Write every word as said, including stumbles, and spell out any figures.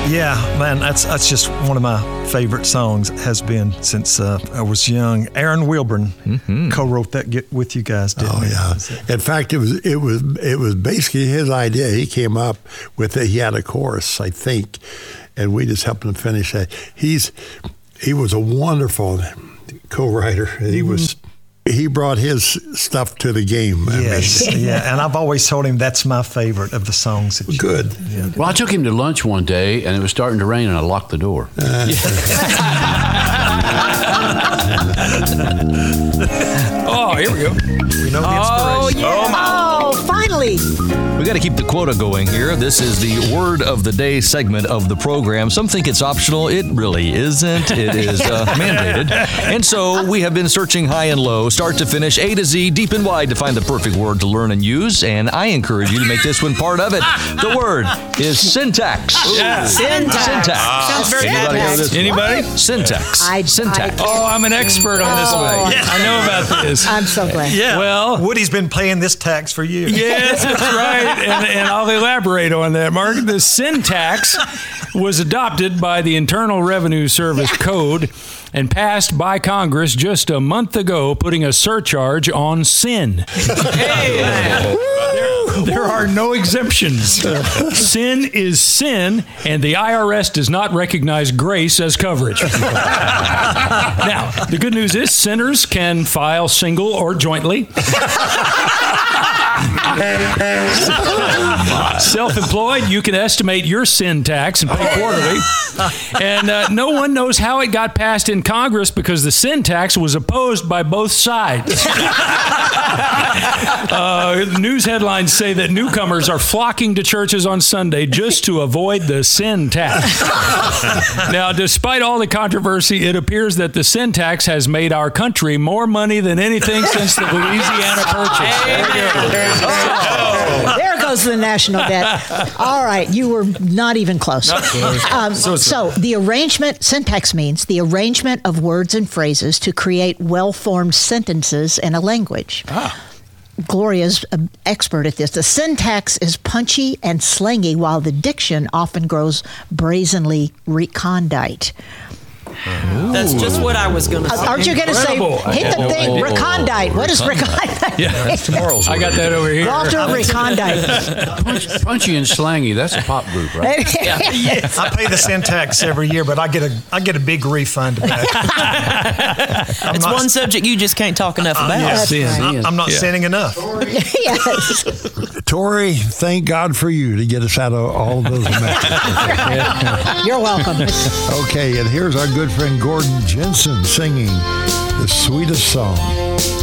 Yeah, man, that's that's just one of my favorite songs. It has been since uh, I was young. Aaron Wilburn mm-hmm. co-wrote that get with you guys, didn't oh, he? yeah. In fact, it was it was it was basically his idea. He came up with it. He had a chorus, I think, and we just helped him finish that. He's he was a wonderful co-writer. He mm-hmm. was. He brought his stuff to the game. Yes, I mean. yeah, and I've always told him that's my favorite of the songs. That you Good. Yeah. Well, I took him to lunch one day, and it was starting to rain, and I locked the door. Uh. Oh, here we go. We know the Oh, inspiration. yeah. Oh, my. Oh, finally. We got to keep the quota going here. This is the Word of the Day segment of the program. Some think it's optional. It really isn't. It is uh, mandated. And so we have been searching high and low, start to finish, A to Z, deep and wide to find the perfect word to learn and use. And I encourage you to make this one part of it. The word is syntax. Yeah. Syntax. Syntax. Sounds very Anybody know this? Anybody? Syntax. I- Syntax. I- Oh, I'm an expert on this Oh, one. yeah. I know about this. I'm so glad. Yeah. Well- Woody's been paying this tax for years. Yes, that's right. And, and I'll elaborate on that, Mark. The syntax was adopted by the Internal Revenue Service Code and passed by Congress just a month ago, putting a surcharge on sin. Hey. There, there are no exemptions. Sin is sin, and the I R S does not recognize grace as coverage. Now, the good news is sinners can file single or jointly. Self-employed, you can estimate your sin tax and pay quarterly. And uh, no one knows how it got passed in Congress because the sin tax was opposed by both sides. uh, news headlines say that newcomers are flocking to churches on Sunday just to avoid the sin tax. Now, despite all the controversy, it appears that the sin tax has made our country more money than anything since the Louisiana Purchase. There we go. Oh, there goes the national debt. All right, you were not even close. Um, so, so the arrangement, syntax means the arrangement of words and phrases to create well-formed sentences in a language. Ah. Gloria's an expert at this. The syntax is punchy and slangy, while the diction often grows brazenly recondite. Ooh. That's just what I was going to say. Aren't you going to say, hit the thing, oh, oh, recondite. What is recondite? Yeah, that's tomorrow's. I got that over here. Walter recondite. Punch, punchy and slangy, that's a pop group, right? Yeah. Yes. I pay the syntax every year, but I get a I get a big refund back. It's not, one subject you just can't talk enough about. Uh, sin. Right. I'm not yeah. sinning enough. Yes. Tori, thank God for you to get us out of all of those messes. You're welcome. Okay, and here's our good friend Gordon Jensen singing The Sweetest Song.